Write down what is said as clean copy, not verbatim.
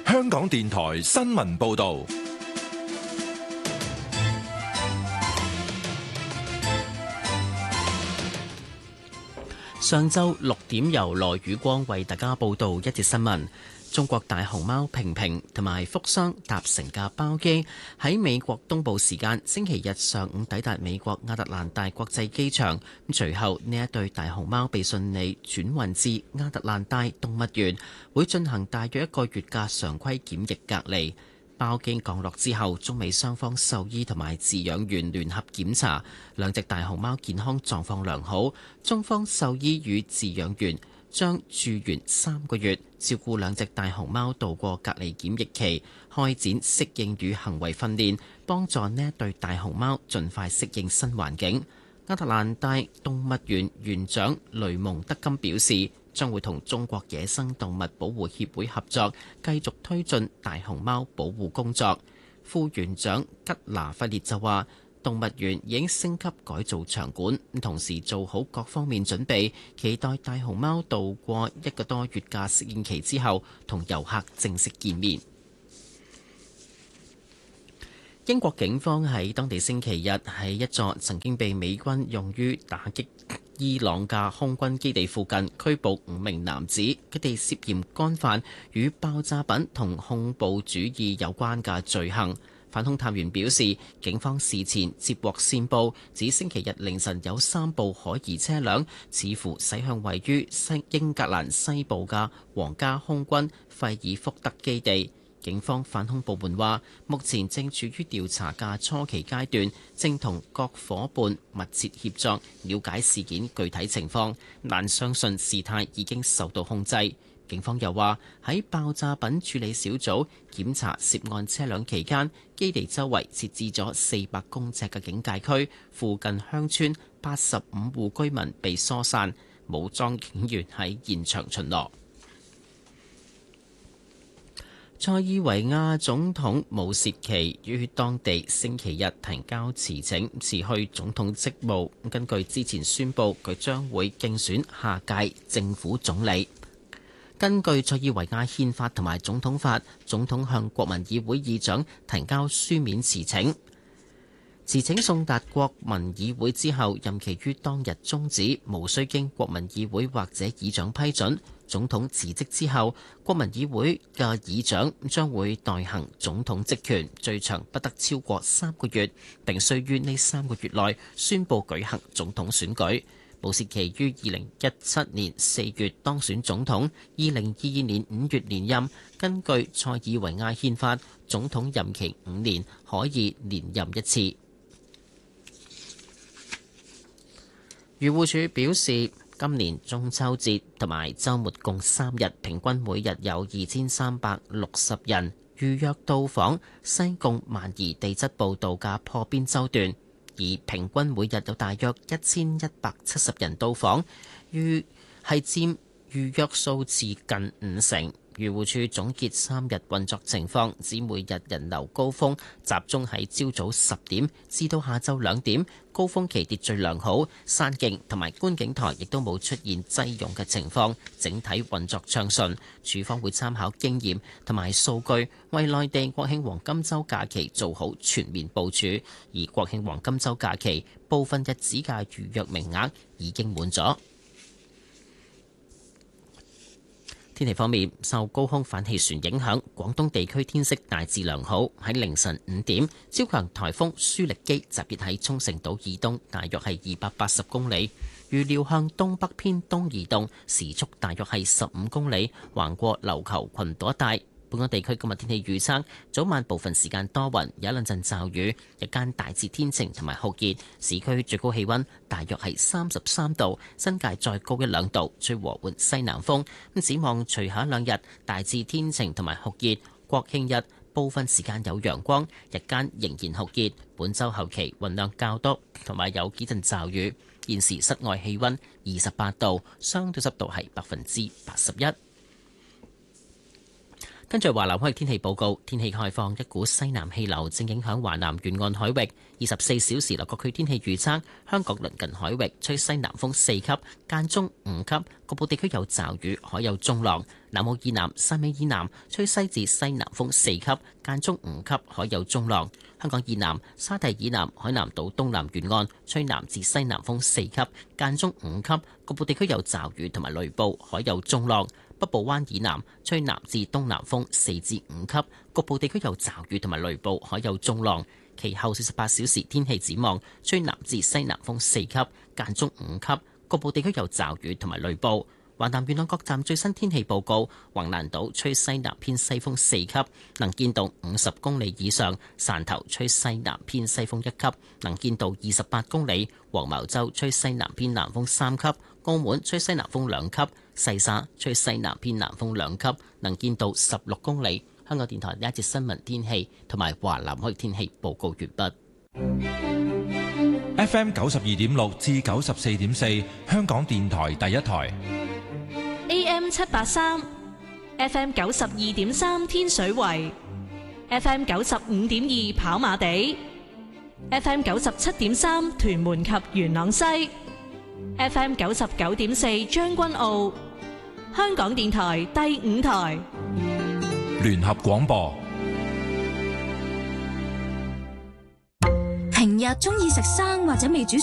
香港電台新聞報道。 上晝6點，由羅宇光為大家報道一節新聞。中國大熊貓平平同埋福箱搭乘嘅包機喺美國東部時間星期日上午抵達美國亞特蘭大國際機場。隨後呢一對大熊貓被順利轉運至亞特蘭大動物園，會進行大約1個月嘅常規檢疫隔離。包機降落之後，中美雙方獸醫同埋飼養員聯合檢查，兩隻大熊貓健康狀況良好。中方獸醫與飼養員將駐園3個月，照顧兩隻大熊貓度過隔離檢疫期，開展適應與行為訓練，幫助呢一對大熊貓盡快適應新環境。亞特蘭大動物園園長雷蒙德金表示，將會同中國野生動物保護協會合作，繼續推進大熊貓保護工作。副園長吉拿費列就話，動物園已經升級改造場館，同時做好各方面準備，期待大熊貓度過1個多月嘅適應期之後，同遊客正式見面。英國警方喺當地星期日喺一座曾經被美軍用於打擊伊朗嘅空軍基地附近拘捕5名男子，佢哋涉嫌干犯與爆炸品同恐怖主義有關嘅罪行。反恐探員表示，警方事前接獲線報，指星期日凌晨有3部可疑車輛似乎駛向位於英格蘭西部嘅皇家空軍費爾福德基地。警方反恐部門話，目前正處於調查嘅初期階段，正同各夥伴密切協作，了解事件具體情況，但相信事態已經受到控制。警方又話，喺爆炸品處理小組檢查涉案車輛期間，基地周圍設置咗400公尺嘅警戒區，附近鄉村85戶居民被疏散，武裝警員喺現場巡邏。塞爾維亞總統武切奇於當地星期日提交辭請，辭去總統職務。根據之前宣佈，佢將會競選下屆政府總理。根據塞爾維亞憲法同埋總統法，總統向國民議會議長提交書面辭請。辭請送達國民議會之後，任期於當日終止，無需經國民議會或者議長批准。總統辭職之後，國民議會嘅議長將會代行總統職權，最長不得超過3個月，並須於呢3個月內宣佈舉行總統選舉。武切奇於2017年4月當選總統，2022年5月連任。根據塞爾維亞憲法，總統任期5年，可以連任1次。漁護署表示，今年中秋節同埋週末共3日，平均每日有2360人預約到訪西貢萬宜地質步道嘅破邊洲段，而平均每日有大約1170人到訪，係佔預約數字近50%。漁護署總結3日運作情況，指每日人流高峰集中喺朝早10點至到下晝2點，高峰期秩序良好，山徑同埋觀景台亦都冇出現擠擁嘅情況，整體運作暢順。署方會參考經驗同埋數據，為內地國慶黃金週假期做好全面部署。而國慶黃金週假期部分日子嘅預約名額已經滿咗。天氣方面，受高空反氣旋影響，廣東地區天色大致良好。喺凌晨5點，超強颱風舒力基集結喺沖繩島以東，大約係280公里，預料向東北偏東移動，時速大約係15公里，橫過琉球群島一帶。本港地區今日天氣預測，早晚部分時間多雲，有一兩陣驟雨，日間大致天晴同埋酷熱，市區最高氣溫大約係33度，新界再高1-2度，吹和緩西南風。展望隨後一兩日大致天晴同埋酷熱，國慶日部分時間有陽光，日間仍然酷熱。本週後期雲量較多，同埋有幾陣驟雨。現時室外氣溫28度，相對濕度係81%。 跟住華南海域天氣報告，天氣概況，一股西南氣流正影響華南沿岸海域。24小時內各區天氣預測：香港鄰近海域吹西南風4級，間中5級，局部地區有驟雨，海有中浪。南澳以南、汕尾以南吹西至西南風4級，間中5級，海有中浪。香港以南、沙地以南、海南島東南沿岸吹南至西南風4級，間中5級，局部地區有驟雨同埋雷暴，海有中浪。北部灣以南吹南至東南風4至5級，局部地區有驟雨同埋雷暴，海有中浪。其後48小時天氣展望，吹南至西南風4級，間中5級，局部地區有驟雨同埋雷暴。華南沿岸各站最新天氣報告：橫瀾島吹西南偏西風4級，能見度50公里以上；汕頭吹西南偏西風1級，能見度28公里；黃茅洲吹西南偏南風3級；澳門吹西南風2級；西沙吹西南偏南風2級，能見度16公里。香港電台呢一節新聞天氣同埋華南海天氣報告完畢。 FM 92.6至94.4，香港電台第一台。 AM 783 FM 92.3天水圍 FM 95.2跑馬地 FM 97.3屯門及元朗西 FM 99.4將軍澳。香港電台第5台聯合廣播。 平日鍾意食生或者未煮